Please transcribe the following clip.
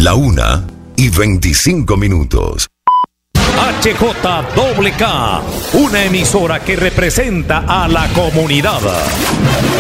1:25. HJKK, una emisora que representa a la comunidad.